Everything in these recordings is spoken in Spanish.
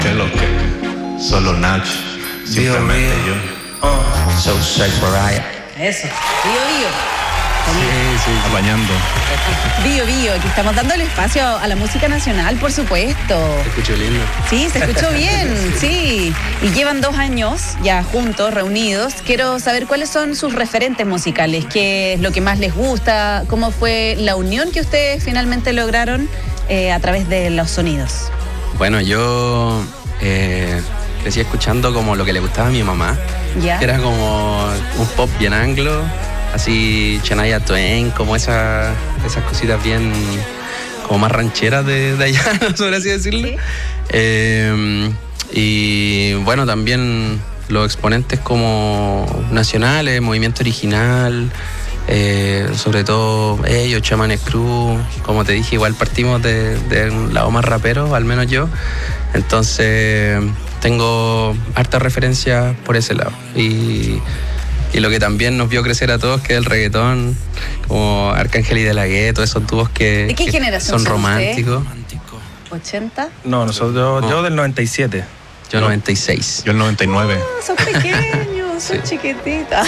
¿Qué es lo que? Solo Nach, simplemente yo. So say Mariah. Eso. Bio. Sí, apañando. Bio, que estamos dando el espacio a la música nacional, por supuesto. Te escucho lindo. Sí, se escuchó bien, sí. Y llevan 2 años ya juntos, reunidos. Quiero saber cuáles son sus referentes musicales, qué es lo que más les gusta, cómo fue la unión que ustedes finalmente lograron a través de los sonidos. Bueno, yo crecí escuchando como lo que le gustaba a mi mamá. ¿Ya? Era como un pop bien anglo, así Shania Twain, como esas cositas bien como más rancheras de allá, sobre así decirlo. ¿Sí? Y bueno, también los exponentes como nacionales, Movimiento Original, sobre todo ellos, Chamanes Cruz, como te dije, igual partimos de un lado más rapero, al menos yo. Entonces tengo hartas referencias por ese lado. Y lo que también nos vio crecer a todos, que es el reggaetón, como Arcángel y De La Ghetto, esos dúos que, ¿De qué que generación son son románticos. ¿80? No, yo del 97. Yo 96. Yo el 99. Son pequeños, son chiquititas.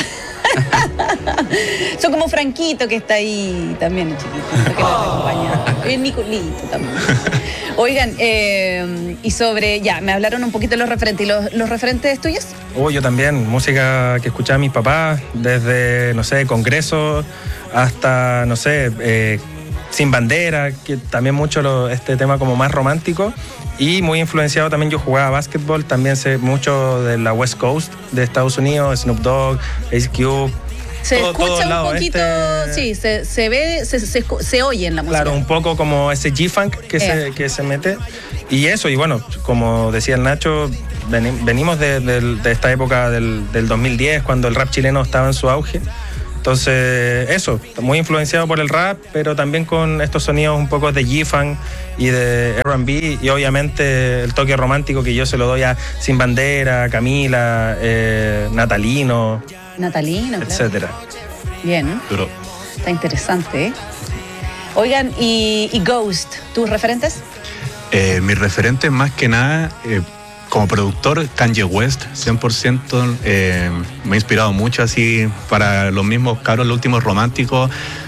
Son como Franquito, que está ahí también, el chiquitito, que nos acompaña. El Nicolito también. Oigan, y sobre, ya, me hablaron un poquito de los referentes. ¿Y los referentes tuyos? Yo también, música que escuchaba mis papás, desde, no sé, Congreso hasta, no sé, Sin Bandera, que también mucho este tema como más romántico. Y muy influenciado también, yo jugaba básquetbol, también sé mucho de la West Coast de Estados Unidos, Snoop Dogg, Ice Cube. Se escucha un poquito, sí, se ve, se oye en la música. Claro, un poco como ese G-Funk que se mete. Y eso, y bueno, como decía el Nacho, venimos de esta época del 2010, cuando el rap chileno estaba en su auge. Entonces, eso, muy influenciado por el rap, pero también con estos sonidos un poco de G-Funk y de R&B, y obviamente el toque romántico que yo se lo doy a Sin Bandera, Camila, Natalino, etcétera. Bien, Pero está interesante, ¿eh? Oigan, y Ghost, ¿tus referentes? mi referente más que nada, como productor, Kanye West, 100%. Me ha inspirado mucho así para los mismos cabros, los últimos románticos.